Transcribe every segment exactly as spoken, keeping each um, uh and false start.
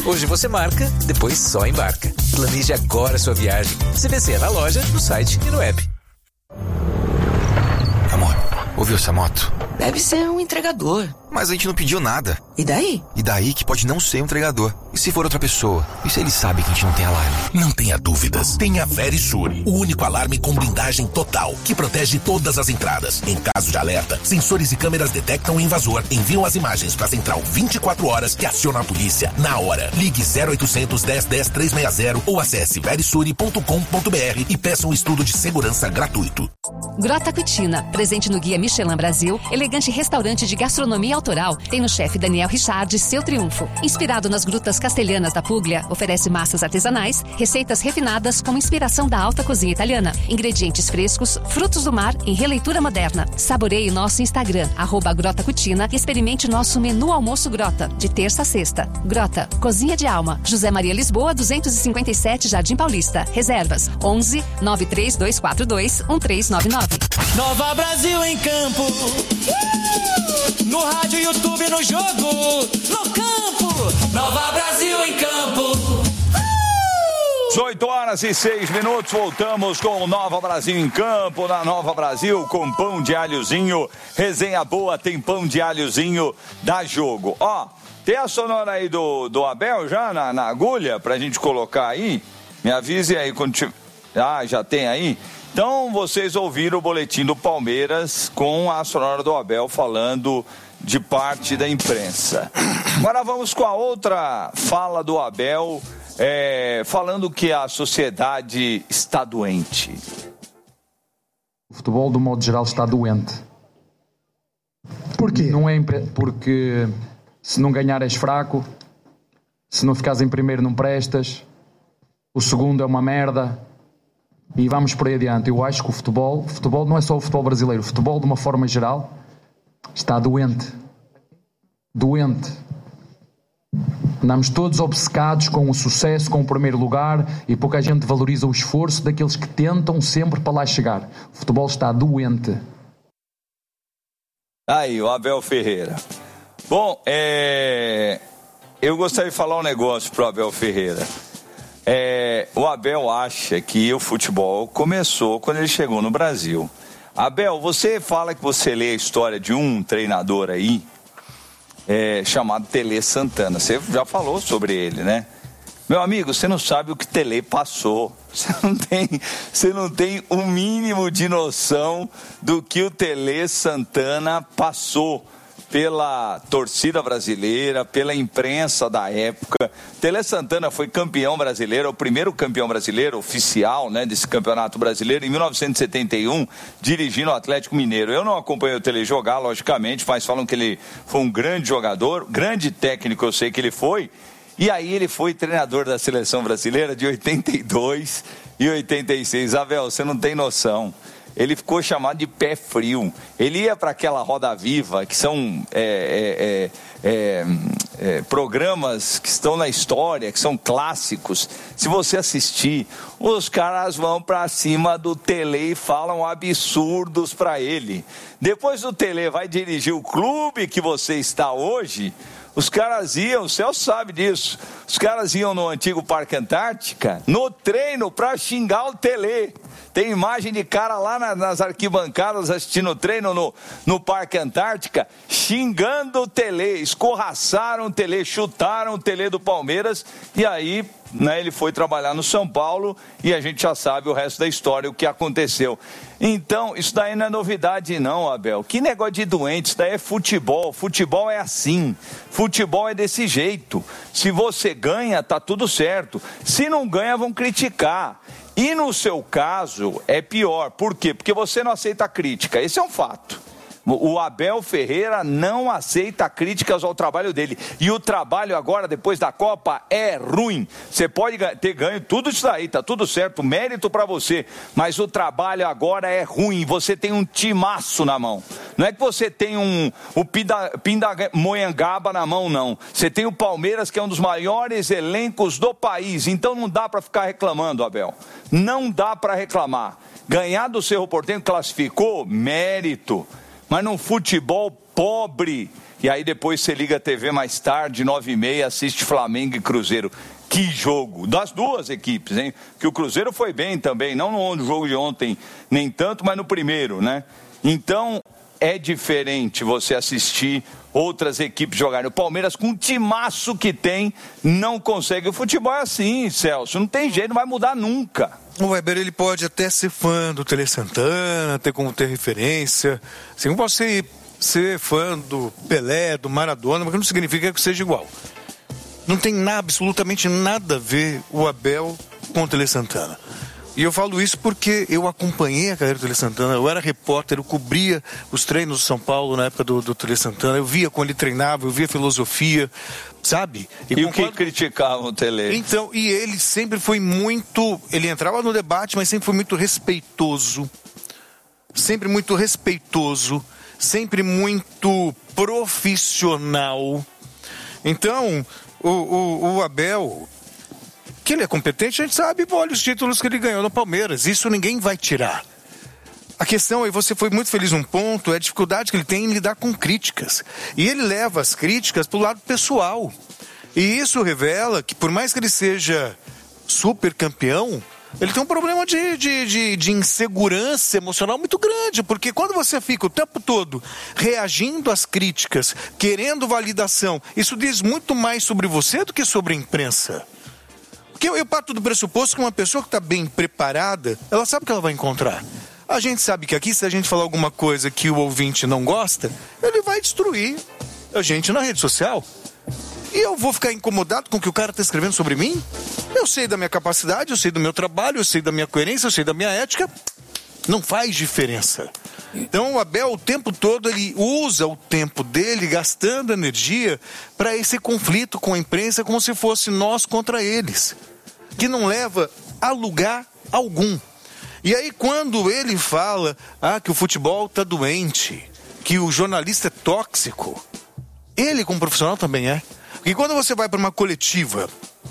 Hoje você marca, depois só embarca. Planeje agora a sua viagem. C V C na loja, no site e no app. Amor, ouviu essa moto? Deve ser um entregador. Mas a gente não pediu nada. E daí? E daí que pode não ser um entregador. E se for outra pessoa? E se ele sabe que a gente não tem alarme? Não tenha dúvidas. Tem a Verisure, o único alarme com blindagem total, que protege todas as entradas. Em caso de alerta, sensores e câmeras detectam o invasor, enviam as imagens para a central vinte e quatro horas que aciona a polícia na hora. Ligue zero oitocentos, dez, dez, trezentos e sessenta ou acesse verisure ponto com ponto b r e peça um estudo de segurança gratuito. Grota Cucina, presente no Guia Michelin Brasil, elegante restaurante de gastronomia autoral, tem no chefe Daniel Richard seu triunfo. Inspirado nas grutas castelhanas da Puglia, oferece massas artesanais, receitas refinadas com inspiração da alta cozinha italiana, ingredientes frescos, frutos do mar em releitura moderna. Saboreie nosso Instagram, arroba Grota Cucina, e experimente nosso menu almoço Grota, de terça a sexta. Grota, Cozinha de Alma, José Maria Lisboa, duzentos e cinquenta e sete, Jardim Paulista. Reservas, onze, nove três dois quatro dois, um três nove nove. Nova Brasil em campo, uh! No rádio, YouTube, no jogo, no campo. Nova Brasil em campo. dezoito horas e seis minutos, voltamos com o Nova Brasil em campo, na Nova Brasil, com pão de alhozinho, resenha boa, tem pão de alhozinho, dá jogo. Ó, tem a sonora aí do, do Abel já na, na agulha, pra gente colocar aí? Me avise aí quando tiver. Ah, já tem aí? Então, vocês ouviram o boletim do Palmeiras com a sonora do Abel falando de parte da imprensa. Agora vamos com a outra fala do Abel, é, falando que a sociedade está doente. O futebol, do modo geral, está doente. Por quê? Não é impre... Porque se não ganhar és fraco, se não ficares em primeiro não prestas, o segundo é uma merda. E vamos por aí adiante. Eu acho que o futebol, o futebol não é só o futebol brasileiro, o futebol de uma forma geral está doente. Doente. Andamos todos obcecados com o sucesso, com o primeiro lugar, e pouca gente valoriza o esforço daqueles que tentam sempre para lá chegar. O futebol está doente. Aí, o Abel Ferreira. Bom, é... eu gostaria de falar um negócio pro Abel Ferreira. É, o Abel acha que o futebol começou quando ele chegou no Brasil. Abel, você fala que você lê a história de um treinador aí, é, chamado Tele Santana. Você já falou sobre ele, né? Meu amigo, você não sabe o que Tele passou. Você não tem, você não tem o mínimo de noção do que o Tele Santana passou pela torcida brasileira, pela imprensa da época. Tele Santana foi campeão brasileiro, o primeiro campeão brasileiro oficial, né, desse campeonato brasileiro, em mil novecentos e setenta e um, dirigindo o Atlético Mineiro. Eu não acompanhei o Tele jogar, logicamente, mas falam que ele foi um grande jogador, grande técnico, eu sei que ele foi. E aí ele foi treinador da seleção brasileira de oitenta e dois e oitenta e seis. Abel, você não tem noção. Ele ficou chamado de pé frio. Ele ia para aquela Roda Viva, que são é, é, é, é, programas que estão na história, que são clássicos. Se você assistir, os caras vão para cima do Tele e falam absurdos para ele. Depois o Tele vai dirigir o clube que você está hoje. Os caras iam, o Celso sabe disso, os caras iam no antigo Parque Antártica, no treino, para xingar o Tele. Tem imagem de cara lá na, nas arquibancadas assistindo o treino no, no Parque Antártica, xingando o Tele, escorraçaram o Tele, chutaram o Tele do Palmeiras, e aí, né, ele foi trabalhar no São Paulo, e a gente já sabe o resto da história, o que aconteceu. Então, isso daí não é novidade não, Abel. Que negócio de doente, isso daí é futebol. Futebol é assim. Futebol é desse jeito. Se você ganha, tá tudo certo. Se não ganha, vão criticar. E no seu caso, é pior. Por quê? Porque você não aceita crítica. Esse é um fato. O Abel Ferreira não aceita críticas ao trabalho dele. E o trabalho agora, depois da Copa, é ruim. Você pode ter ganho tudo isso daí, tá tudo certo, mérito pra você. Mas o trabalho agora é ruim. Você tem um timaço na mão. Não é que você tem um, o Pindamonhangaba na mão, não. Você tem o Palmeiras, que é um dos maiores elencos do país. Então não dá pra ficar reclamando, Abel. Não dá pra reclamar. Ganhar do Cerro Porteño classificou, mérito. Mas num futebol pobre, e aí depois você liga a T V mais tarde, nove e meia, assiste Flamengo e Cruzeiro. Que jogo! Das duas equipes, hein? Que o Cruzeiro foi bem também, não no jogo de ontem nem tanto, mas no primeiro, né? Então, é diferente você assistir outras equipes jogarem. O Palmeiras, com o timaço que tem, não consegue. O futebol é assim, Celso, não tem jeito, não vai mudar nunca. O Weber, ele pode até ser fã do Tele Santana, ter como ter referência. Assim, não posso ser, ser fã do Pelé, do Maradona, mas não significa que seja igual. Não tem nada, absolutamente nada a ver o Abel com o Tele Santana. E eu falo isso porque eu acompanhei a carreira do Tele Santana, eu era repórter, eu cobria os treinos do São Paulo na época do, do Tele Santana, eu via quando ele treinava, eu via a filosofia, sabe? E, e o que criticavam o Tele? Então, e ele sempre foi muito, ele entrava no debate, mas sempre foi muito respeitoso, sempre muito respeitoso, sempre muito profissional. Então, o, o, o Abel... que ele é competente, a gente sabe, olha os títulos que ele ganhou no Palmeiras, isso ninguém vai tirar. A questão, e você foi muito feliz num ponto, é a dificuldade que ele tem em lidar com críticas. E ele leva as críticas pro lado pessoal. E isso revela que, por mais que ele seja super campeão, ele tem um problema de, de, de, de insegurança emocional muito grande, porque quando você fica o tempo todo reagindo às críticas, querendo validação, isso diz muito mais sobre você do que sobre a imprensa. Porque eu, eu parto do pressuposto que uma pessoa que está bem preparada, ela sabe o que ela vai encontrar. A gente sabe que aqui, se a gente falar alguma coisa que o ouvinte não gosta, ele vai destruir a gente na rede social. E eu vou ficar incomodado com o que o cara está escrevendo sobre mim? Eu sei da minha capacidade, eu sei do meu trabalho, eu sei da minha coerência, eu sei da minha ética. Não faz diferença. Então o Abel o tempo todo ele usa o tempo dele gastando energia para esse conflito com a imprensa como se fosse nós contra eles, que não leva a lugar algum. E aí quando ele fala ah, que o futebol está doente, que o jornalista é tóxico, ele como profissional também é. Porque quando você vai para uma coletiva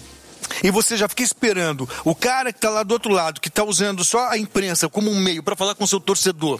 e você já fica esperando o cara que está lá do outro lado, que está usando só a imprensa como um meio para falar com o seu torcedor,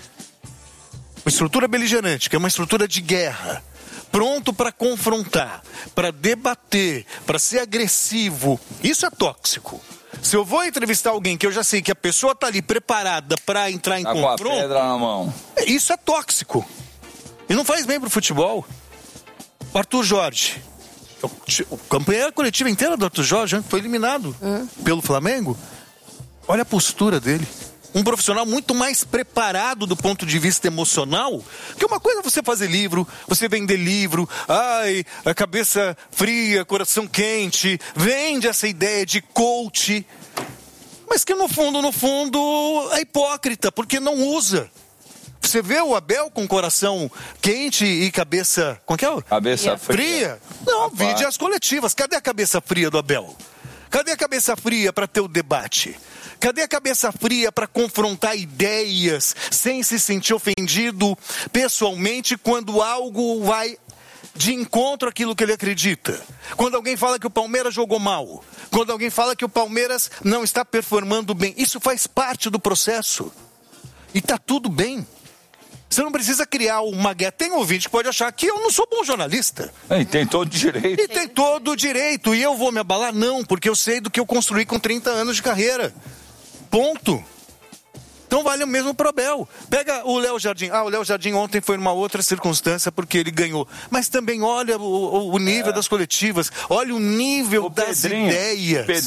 uma estrutura beligerante, que é uma estrutura de guerra, pronto para confrontar, para debater, para ser agressivo, isso é tóxico. Se eu vou entrevistar alguém que eu já sei que a pessoa está ali preparada para entrar em tá confronto, com a pedra na mão. Isso é tóxico. E não faz bem pro futebol. O Arthur Jorge, o campanha coletiva inteira do Arthur Jorge foi eliminado uhum. pelo Flamengo. Olha a postura dele. Um profissional muito mais preparado do ponto de vista emocional. Porque uma coisa é você fazer livro, você vender livro, ai, a cabeça fria, coração quente, vende essa ideia de coach, mas que no fundo, no fundo, é hipócrita, porque não usa. Você vê o Abel com coração quente e cabeça... Como que é? Cabeça fria. fria. Não, vide as coletivas. Cadê a cabeça fria do Abel? Cadê a cabeça fria para ter o debate? Cadê a cabeça fria para confrontar ideias sem se sentir ofendido pessoalmente quando algo vai de encontro àquilo que ele acredita? Quando alguém fala que o Palmeiras jogou mal, quando alguém fala que o Palmeiras não está performando bem, isso faz parte do processo. E tá tudo bem. Você não precisa criar uma guerra. Tem ouvinte que pode achar que eu não sou bom jornalista. E tem todo direito. E tem todo direito. E eu vou me abalar? Não, porque eu sei do que eu construí com trinta anos de carreira. Ponto. Então vale o mesmo pro Abel. Pega o Léo Jardim. Ah, o Léo Jardim ontem foi numa outra circunstância porque ele ganhou. Mas também olha o, o nível é. das coletivas. Olha o nível o das Pedrinho, ideias. Pedrinho.